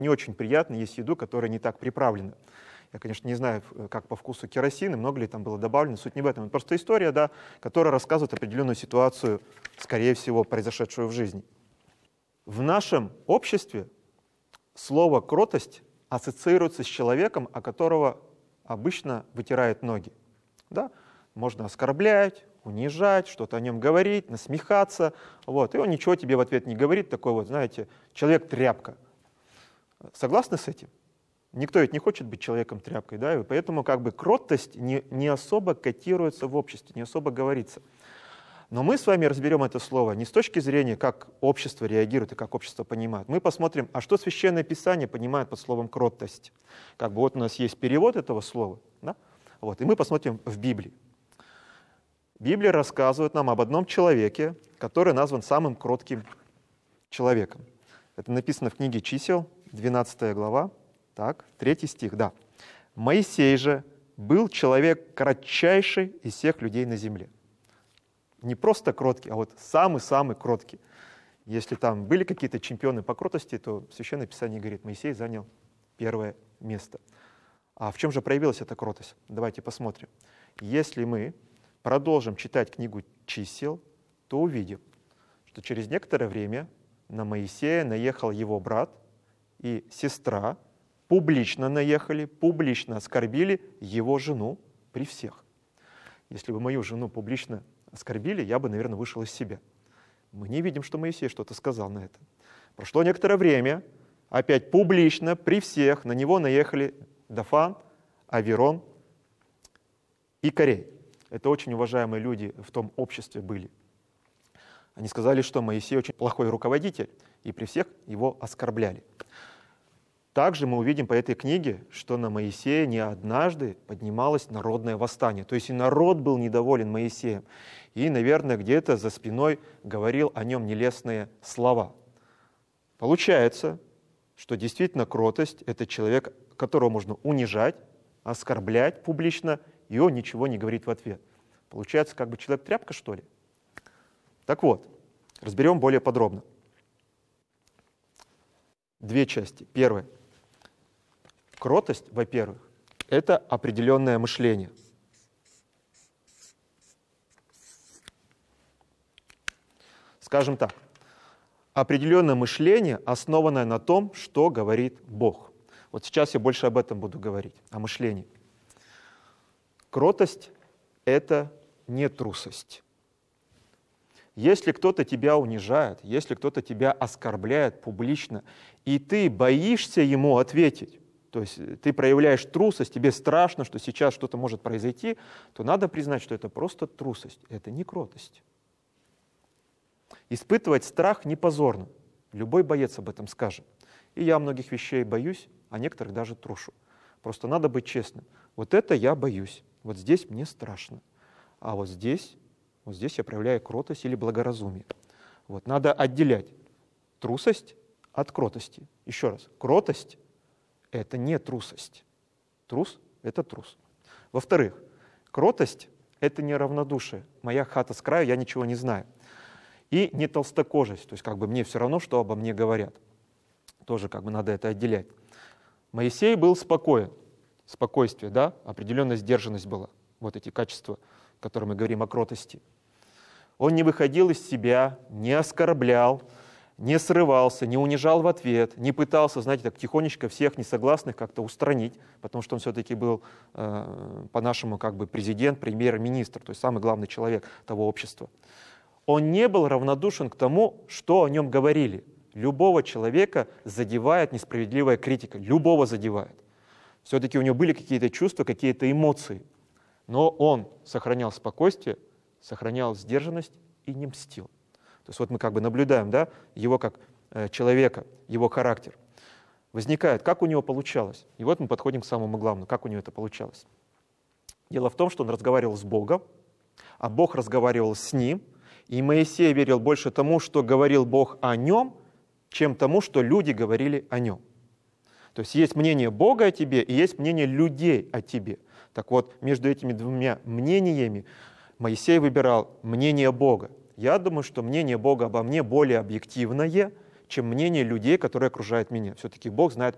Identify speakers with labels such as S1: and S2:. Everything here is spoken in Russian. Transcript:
S1: не очень приятно есть еду, которая не так приправлена. Я, конечно, не знаю, как по вкусу керосин, и много ли там было добавлено, суть не в этом. Это просто история, да, которая рассказывает определенную ситуацию, скорее всего, произошедшую в жизни. В нашем обществе слово «кротость» ассоциируется с человеком, о которого обычно вытирают ноги. Да? Можно оскорблять, унижать, что-то о нем говорить, насмехаться. Вот. И он ничего тебе в ответ не говорит, такой вот, знаете, человек-тряпка. Согласны с этим? Никто ведь не хочет быть человеком-тряпкой, да, и поэтому как бы кротость не особо котируется в обществе, не особо говорится. Но мы с вами разберем это слово не с точки зрения, как общество реагирует и как общество понимает. Мы посмотрим, а что Священное Писание понимает под словом кротость. Как бы вот у нас есть перевод этого слова, да? Вот, и мы посмотрим в Библии. Библия рассказывает нам об одном человеке, который назван самым кротким человеком. Это написано в книге Чисел, 12 глава. Так, 3 стих, да. «Моисей же был человек кратчайший из всех людей на земле». Не просто кроткий, а вот самый-самый кроткий. Если там были какие-то чемпионы по кротости, то Священное Писание говорит, Моисей занял первое место. А в чем же проявилась эта кротость? Давайте посмотрим. Если мы продолжим читать книгу Чисел, то увидим, что через некоторое время на Моисея наехал его брат и сестра, публично наехали, публично оскорбили его жену при всех. Если бы мою жену публично оскорбили, я бы, наверное, вышел из себя. Мы не видим, что Моисей что-то сказал на это. Прошло некоторое время, опять публично, при всех, на него наехали Дафан, Авирон и Корей. Это очень уважаемые люди в том обществе были. Они сказали, что Моисей очень плохой руководитель, и при всех его оскорбляли. Также мы увидим по этой книге, что на Моисея не однажды поднималось народное восстание. То есть и народ был недоволен Моисеем. И, наверное, где-то за спиной говорил о нем нелестные слова. Получается, что действительно кротость – это человек, которого можно унижать, оскорблять публично, и он ничего не говорит в ответ. Получается, как бы человек-тряпка, что ли? Так вот, разберем более подробно. Две части. Первое. Кротость, во-первых, это определенное мышление. Скажем так, определенное мышление, основанное на том, что говорит Бог. Вот сейчас я больше об этом буду говорить, о мышлении. Кротость – это не трусость. Если кто-то тебя унижает, если кто-то тебя оскорбляет публично, и ты боишься ему ответить, то есть ты проявляешь трусость, тебе страшно, что сейчас что-то может произойти, то надо признать, что это просто трусость, это не кротость. Испытывать страх не позорно. Любой боец об этом скажет. И я многих вещей боюсь, а некоторых даже трушу. Просто надо быть честным. Вот это я боюсь, вот здесь мне страшно, а вот здесь я проявляю кротость или благоразумие. Вот, надо отделять трусость от кротости. Еще раз, кротость – это не трусость. Трус – это трус. Во-вторых, кротость – это не равнодушие. Моя хата с краю, я ничего не знаю. И не толстокожесть, то есть как бы мне все равно, что обо мне говорят. Тоже как бы надо это отделять. Моисей был спокоен. Спокойствие, да, определенная сдержанность была. Вот эти качества, о которых мы говорим о кротости. Он не выходил из себя, не оскорблял, не срывался, не унижал в ответ, не пытался, знаете, так тихонечко всех несогласных как-то устранить, потому что он все-таки был, по-нашему, как бы президент, премьер-министр, то есть самый главный человек того общества. Он не был равнодушен к тому, что о нем говорили. Любого человека задевает несправедливая критика, любого задевает. Все-таки у него были какие-то чувства, какие-то эмоции, но он сохранял спокойствие, сохранял сдержанность и не мстил. То есть вот мы как бы наблюдаем, да, его как человека, его характер. Возникает, как у него получалось. И вот мы подходим к самому главному, как у него это получалось. Дело в том, что он разговаривал с Богом, а Бог разговаривал с ним, и Моисей верил больше тому, что говорил Бог о нем, чем тому, что люди говорили о нем. То есть есть мнение Бога о тебе и есть мнение людей о тебе. Так вот, между этими двумя мнениями Моисей выбирал мнение Бога. Я думаю, что мнение Бога обо мне более объективное, чем мнение людей, которые окружают меня. Все-таки Бог знает